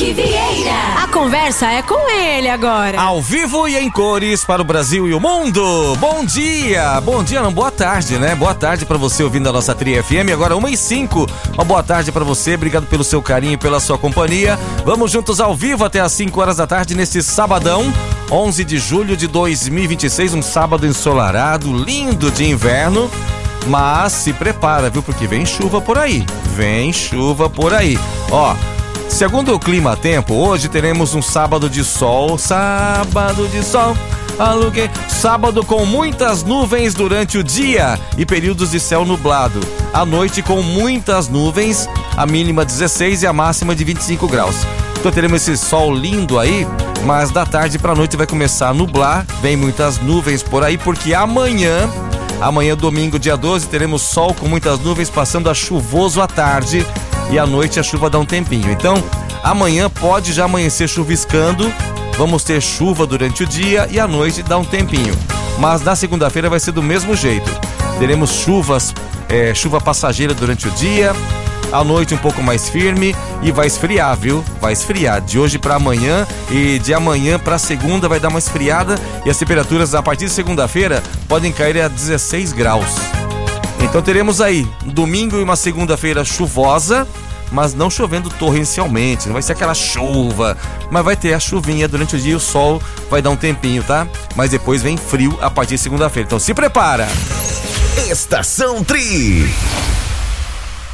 Roque Vieira. A conversa é com ele agora. Ao vivo e em cores para o Brasil e o mundo. Bom dia não, boa tarde, né? Boa tarde para você ouvindo a nossa Tri FM, agora 1h05. Uma boa tarde para você, obrigado pelo seu carinho e pela sua companhia. Vamos juntos ao vivo até às 5 horas da tarde neste sabadão, 11 de julho de 2026, um sábado ensolarado, lindo de inverno. Mas se prepara, viu? Porque vem chuva por aí. Ó, segundo o Clima Tempo, hoje teremos um sábado de sol. Sábado com muitas nuvens durante o dia e períodos de céu nublado. À noite com muitas nuvens, a mínima 16 e a máxima de 25 graus. Então teremos esse sol lindo aí, mas da tarde pra noite vai começar a nublar. Vem muitas nuvens por aí, porque amanhã, domingo, dia 12, teremos sol com muitas nuvens, passando a chuvoso à tarde e à noite a chuva dá um tempinho. Então, amanhã pode já amanhecer chuviscando, vamos ter chuva durante o dia e à noite dá um tempinho. Mas na segunda-feira vai ser do mesmo jeito. Teremos chuva passageira durante o dia, à noite um pouco mais firme e vai esfriar, viu? Vai esfriar de hoje para amanhã e de amanhã para segunda vai dar uma esfriada e as temperaturas a partir de segunda-feira podem cair a 16 graus. Então teremos aí um domingo e uma segunda-feira chuvosa, mas não chovendo torrencialmente, não vai ser aquela chuva, mas vai ter a chuvinha durante o dia e o sol vai dar um tempinho, tá? Mas depois vem frio a partir de segunda-feira, então se prepara! Estação Tri.